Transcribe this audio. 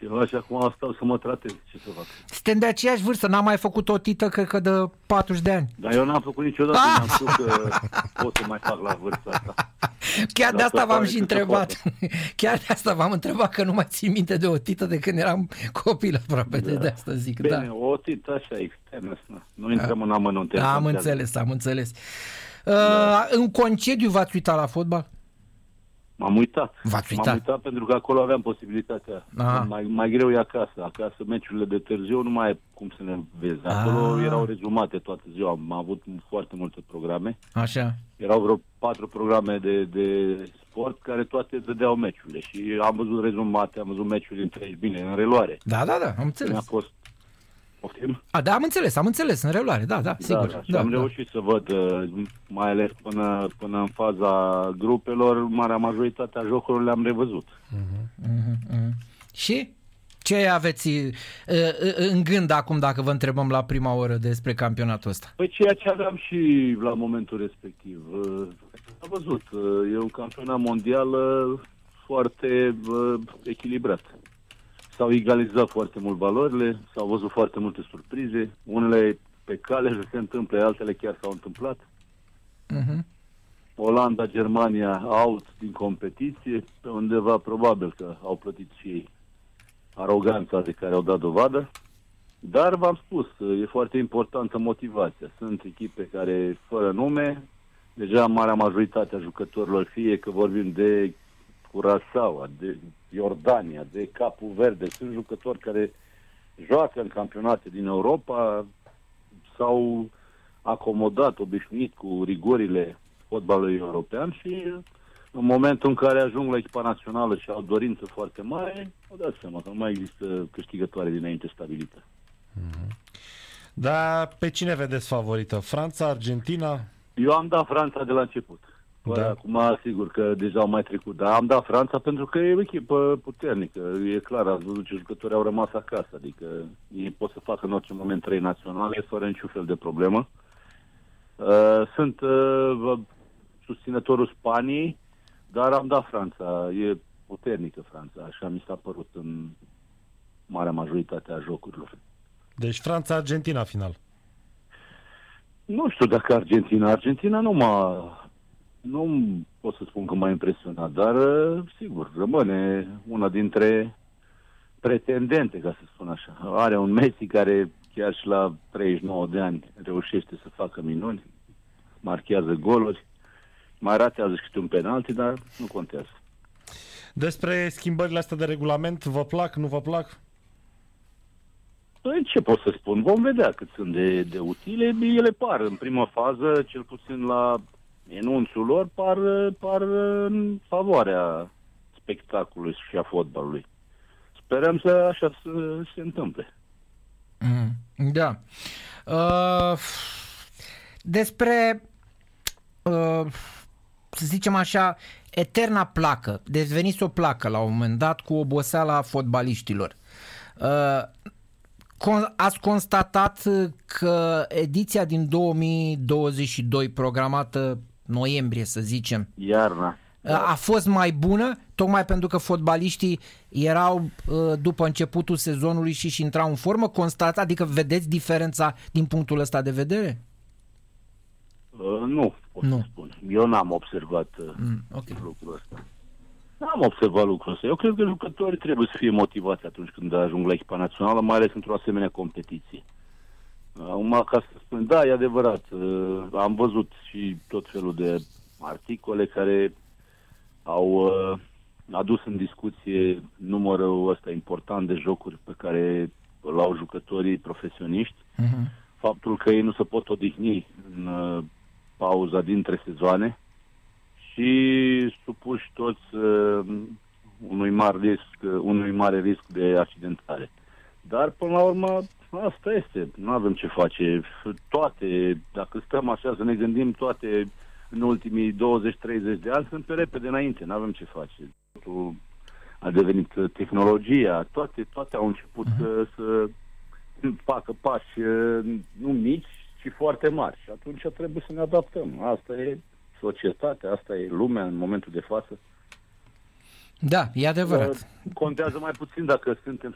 altceva și acum stau să mă tratez. Ce să fac? Suntem de aceeași vârstă, n-am mai făcut o tită, cred că de 40 de ani. Dar eu n-am făcut niciodată, n-am spus că pot să mai fac la vârsta asta. Chiar de asta v-am și întrebat. Chiar de asta v-am întrebat, că nu mai țin minte de o tită de când eram copil aproape, de asta zic. Bine, da. o tită așa externă. Nu intrăm în amănunte. Am înțeles. În concediu v-ați uitat la fotbal? M-am uitat. V-ați uitat? M-am uitat pentru că acolo aveam posibilitatea. Mai greu e acasă. Acasă meciurile de târziu nu mai e cum să ne vezi. Acolo erau rezumate toată ziua. Am avut foarte multe programe. Așa. Erau vreo 4 programe de sport care toate dădeau meciurile. Și am văzut rezumate, am văzut meciurile întregi, bine, în reluare. Da, am înțeles. Mi-a fost... Poftim? Da, am înțeles, în reluare, da, sigur. Da, am reușit să văd, mai ales până în faza grupelor, marea majoritate a jocurilor le-am revăzut. Și ce aveți în gând acum, dacă vă întrebăm la prima oră despre campionatul ăsta? Păi ceea ce aveam și la momentul respectiv. Am văzut, e un campionat mondial foarte echilibrat. S-au egalizat foarte mult valorile, s-au văzut foarte multe surprize, unele pe cale să se întâmple, altele chiar s-au întâmplat. Olanda, Germania out din competiție, pe undeva probabil că au plătit și ei aroganța de care au dat dovadă, dar v-am spus, e foarte importantă motivația. Sunt echipe care, fără nume, deja marea majoritate a jucătorilor, fie că vorbim de Curaçao, de Iordania, de Capul Verde, sunt jucători care joacă în campionate din Europa, s-au acomodat, obișnuit cu rigorile fotbalului european și în momentul în care ajung la echipa națională și au dorință foarte mare, o dați seama că nu mai există câștigătoare dinainte stabilită. Dar pe cine vedeți favorită? Franța, Argentina? Eu am dat Franța de la început. Acum, sigur că deja au mai trecut, dar am dat Franța pentru că e o echipă puternică. E clar, ați văzut ce jucători au rămas acasă, adică ei pot să facă în orice moment 3 naționale fără niciun fel de problemă. Sunt susținătorul Spaniei, dar am dat Franța. E puternică Franța, așa mi s-a părut în marea majoritate a jocurilor. Deci Franța-Argentina final. Nu știu dacă Argentina nu pot să spun că m-a impresionat, dar sigur, rămâne una dintre pretendente, ca să spun așa. Are un Messi care chiar și la 39 de ani reușește să facă minuni, marchează goluri, mai ratează și câte un penalti, dar nu contează. Despre schimbările astea de regulament, vă plac, nu vă plac? Păi ce pot să spun? Vom vedea cât sunt de utile. Ele par, în prima fază, cel puțin la enunțul lor, par în favoarea spectacolului și a fotbalului. Sperăm să așa să se întâmple. Da. Despre, să zicem așa, eterna placă. Deci veniți o placă la un moment dat cu oboseala fotbaliștilor. Ați constatat că ediția din 2022, programată noiembrie, să zicem, iarna, a fost mai bună, tocmai pentru că fotbaliștii erau după începutul sezonului și intrau în formă? Constatat, adică vedeți diferența din punctul ăsta de vedere? Nu, pot să spun. Eu n-am observat lucrul ăsta. N-am observat lucrul ăsta. Eu cred că jucătorii trebuie să fie motivați atunci când ajung la echipa națională, mai ales într-o asemenea competiție. Acum, ca să spun, da, e adevărat, am văzut și tot felul de articole care au adus în discuție numărul ăsta important de jocuri pe care îl au jucătorii profesioniști. Faptul că ei nu se pot odihni în pauza dintre sezoane și supuși toți unui mare risc de accidentare. Dar, până la urmă, asta este. Nu avem ce face. Toate, dacă stăm așa să ne gândim, toate în ultimii 20-30 de ani sunt pe repede înainte. Nu avem ce face. Totul a devenit tehnologia. Toate au început să facă pași nu mici, ci foarte mari. Și atunci trebuie să ne adaptăm. Asta e societatea, asta e lumea în momentul de față. Da, e adevărat. Contează mai puțin dacă suntem